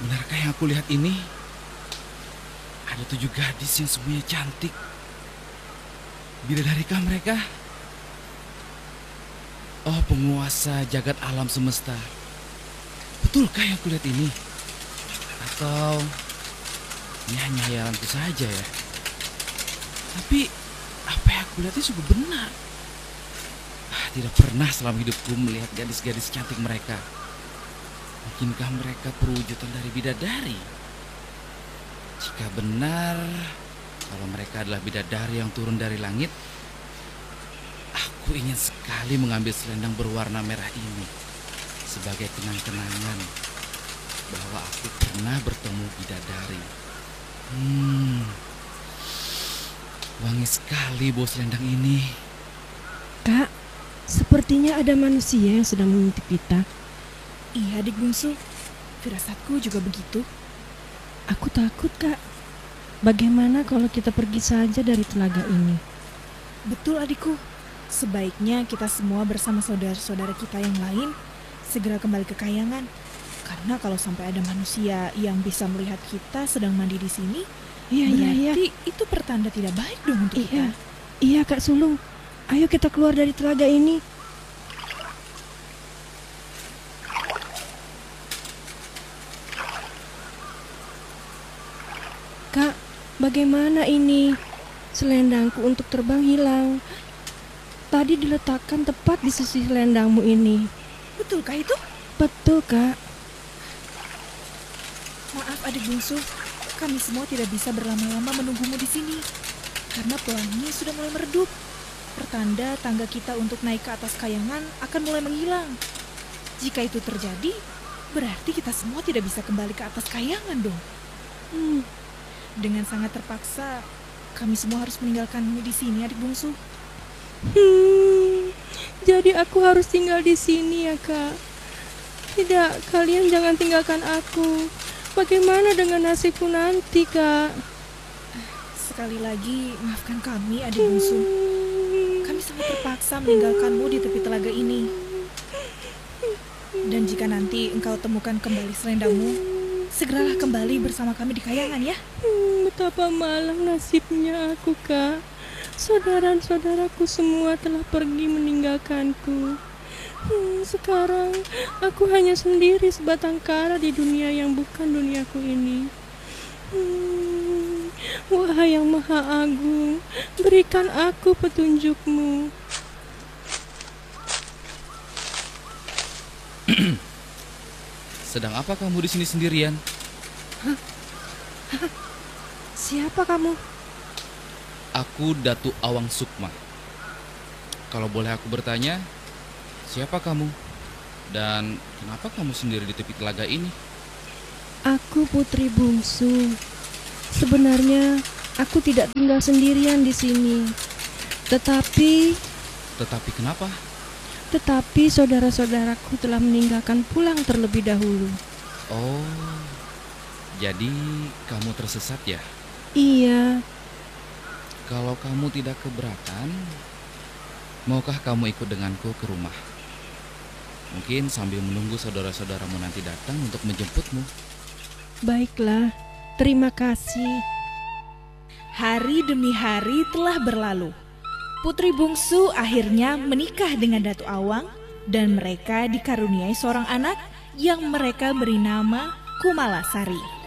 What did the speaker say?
Benarkah yang aku lihat ini? Ada 7 gadis yang semuanya cantik. Bidadarikah mereka? Oh, penguasa jagat alam semesta. Betulkah yang kulihat ini? Atau ini hanya hayalanku saja ya? Tapi apa yang aku lihat ini sungguh benar. Tidak pernah selama hidupku melihat gadis-gadis cantik mereka. Mungkinkah mereka perwujudan dari bidadari? Jika benar kalau mereka adalah bidadari yang turun dari langit, aku ingin sekali mengambil selendang berwarna merah ini sebagai kenang-kenangan bahwa aku pernah bertemu bidadari. Wangi sekali bau selendang ini. Kak, sepertinya ada manusia yang sedang mengintip kita. Iya, adik bungsu. Firasatku juga begitu. Aku takut, Kak. Bagaimana kalau kita pergi saja dari telaga ini? Betul, adikku. Sebaiknya kita semua bersama saudara-saudara kita yang lain segera kembali ke kayangan. Karena kalau sampai ada manusia yang bisa melihat kita sedang mandi di sini, berarti itu pertanda tidak baik dong untuk kita. Iya, Kak Sulung. Ayo kita keluar dari telaga ini. Kak, bagaimana ini? Selendangku untuk terbang hilang. Tadi diletakkan tepat di sisi selendangmu ini. Betulkah itu? Betul, Kak. Maaf adik bungsu, kami semua tidak bisa berlama-lama menunggumu di sini. Karena pelangi sudah mulai meredup. Pertanda tangga kita untuk naik ke atas kayangan akan mulai menghilang. Jika itu terjadi, berarti kita semua tidak bisa kembali ke atas kayangan dong. Dengan sangat terpaksa, kami semua harus meninggalkanmu di sini, adik bungsu. Jadi aku harus tinggal di sini ya, Kak? Tidak, kalian jangan tinggalkan aku. Bagaimana dengan nasibku nanti, Kak? Sekali lagi, maafkan kami, adik bungsu. Kami sangat terpaksa meninggalkanmu di tepi telaga ini. Dan jika nanti engkau temukan kembali selendangmu, segeralah kembali bersama kami di kayangan ya. Betapa malang nasibnya aku, Kak. Saudara-saudaraku semua telah pergi meninggalkanku. Sekarang aku hanya sendiri sebatang kara di dunia yang bukan duniaku ini. Wahai yang Maha Agung, berikan aku petunjukmu. Sedang apa kamu di sini sendirian? Siapa kamu? Aku Datu Awang Sukma. Kalau boleh aku bertanya, siapa kamu? Dan kenapa kamu sendiri di tepi telaga ini? Aku putri bungsu. Sebenarnya aku tidak tinggal sendirian di sini. Tetapi Kenapa? Tetapi saudara-saudaraku telah meninggalkan pulang terlebih dahulu. Oh, jadi kamu tersesat ya? Iya. Kalau kamu tidak keberatan, maukah kamu ikut denganku ke rumah? Mungkin sambil menunggu saudara-saudaramu nanti datang untuk menjemputmu. Baiklah, terima kasih. Hari demi hari telah berlalu. Putri bungsu akhirnya menikah dengan Datu Awang dan mereka dikaruniai seorang anak yang mereka beri nama Kumalasari.